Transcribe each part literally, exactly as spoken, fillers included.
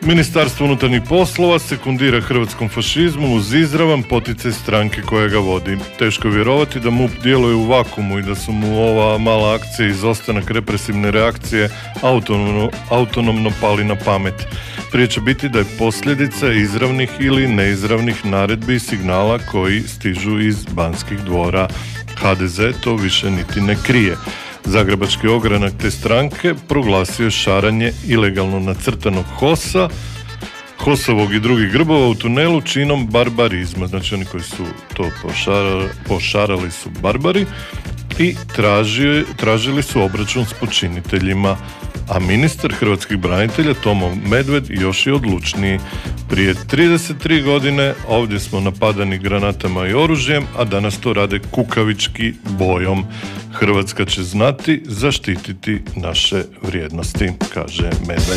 Ministarstvo unutarnjih poslova sekundira hrvatskom fašizmu uz izravan poticaj stranke koja ga vodi. Teško je vjerovati da MUP djeluje u vakumu i da su mu ova mala akcija izostanak represivne reakcije autonomno, autonomno pali na pamet. Prije će biti da je posljedica izravnih ili neizravnih naredbi i signala koji stižu iz Banskih dvora. ha de ze to više niti ne krije. Zagrebački ogranak te stranke proglasio je šaranje ilegalno nacrtanog hosa, hosovog i drugih grbova u tunelu činom barbarizma. Znači oni koji su to pošarali, pošarali su barbari i traži, tražili su obračun s počiniteljima. A ministar hrvatskih branitelja Tomo Medved još je odlučniji. Prije trideset tri godine ovdje smo napadani granatama i oružjem, a danas to rade kukavički bojom. Hrvatska će znati zaštititi naše vrijednosti, kaže Medved.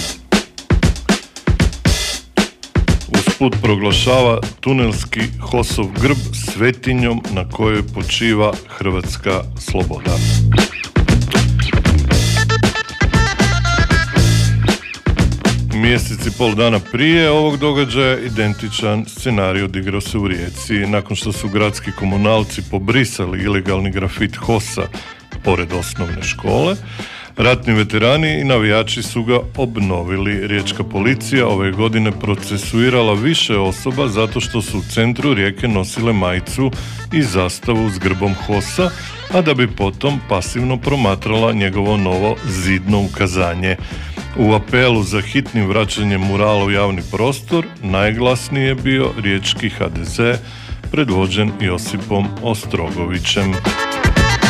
Usput proglašava tunelski hosov grb svetinjom na kojoj počiva hrvatska sloboda. Mjesec i pol dana prije ovog događaja identičan scenarij odigrao se u Rijeci. Nakon što su gradski komunalci pobrisali ilegalni grafit hosa pored osnovne škole, ratni veterani i navijači su ga obnovili. Riječka policija ove godine procesuirala više osoba zato što su u centru Rijeke nosile majicu i zastavu s grbom hosa, a da bi potom pasivno promatrala njegovo novo zidno ukazanje. U apelu za hitnim vraćanjem murala u javni prostor najglasniji je bio riječki ha de ze predvođen Josipom Ostrogovićem.